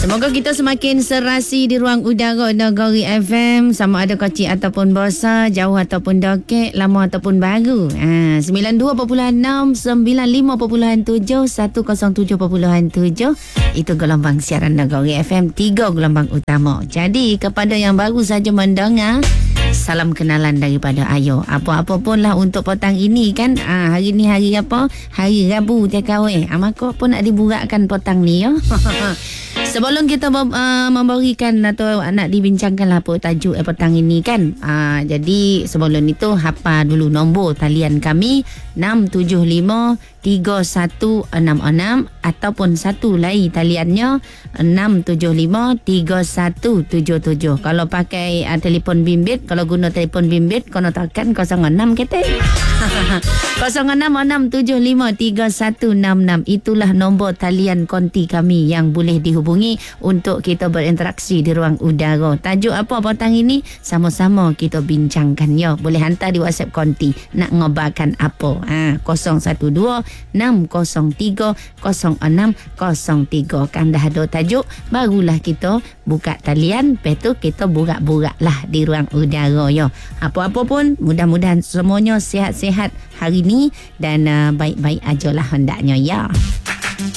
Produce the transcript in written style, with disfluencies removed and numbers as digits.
Semoga kita semakin serasi di ruang udara Negeri FM, sama ada kecil ataupun besar, jauh ataupun dekat, lama ataupun baru. 92.6, 95.7, 107.7 itu gelombang siaran Negeri FM, 3 gelombang utama. Jadi kepada yang baru saja mendengar, salam kenalan daripada Ayo. Apa-apa pun lah untuk petang ini kan. Hari ni hari apa? Hari Rabu TKW. Maka pun nak diburakkan petang ni ya. Sebelum kita memberikan atau nak dibincangkan lah apa tajuk petang ini kan. Jadi sebelum itu hafal dulu nombor talian kami 675-3166 ataupun satu lagi taliannya 675-3177. Kalau pakai telefon bimbit, kalau guna telefon bimbit kena tekan 06 kata. 0666753166. Itulah nombor talian konti kami yang boleh dihubungi untuk kita berinteraksi di ruang udara. Tajuk apa petang ini? Sama-sama kita bincangkan ya. Boleh hantar di WhatsApp konti nak ngobarkan apa. 012-603-0603. Kan dah ada tajuk, barulah kita buka talian, lepas tu kita burak-burak lah di ruang udara ya. Apa-apa pun mudah-mudahan semuanya sihat-sihat hari ni dan baik-baik ajalah hendaknya ya.